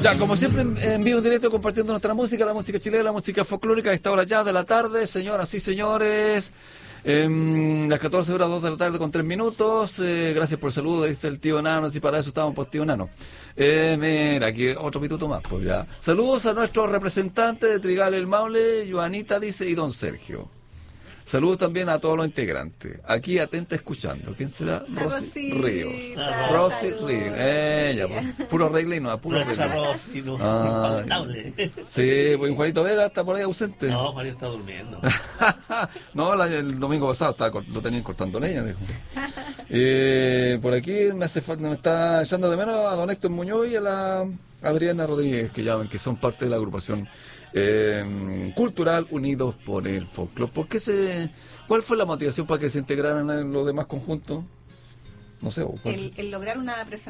Ya, como siempre, en vivo en directo compartiendo nuestra música, la música chilena, la música folclórica, a esta hora ya de la tarde, señoras y señores. Las 14 horas 2 de la tarde con 3 minutos. Gracias por el saludo, dice el tío Nano. Si para eso estábamos por tío Nano. Mira, aquí otro minuto más, pues ya. Saludos a nuestros representantes de Trigal el Maule, Joanita dice, y don Sergio. Saludos también a todos los integrantes. Aquí atenta escuchando. ¿Quién será? Rosy Ríos. Rosy Ríos. Ella, pues. Puro regla y no, puro regla. Rosy, no, sí, pues Juanito Vega está por ahí ausente. No, Juanito está durmiendo. No, el domingo pasado lo tenían cortando leña, dijo. Por aquí me está echando de menos a don Héctor Muñoz y a la Adriana Rodríguez, que son parte de la agrupación cultural Unidos por el Folclore. ¿Cuál fue la motivación para que se integraran en los demás conjuntos? No sé. El lograr una presentación